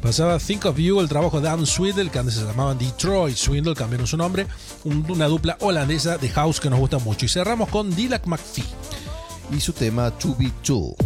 Pasaba Think of You, el trabajo de Dan Swindle, que antes se llamaban Detroit Swindle, cambiaron su nombre, una dupla holandesa de house que nos gusta mucho. Y cerramos con Dylan McPhee y su tema To Be True.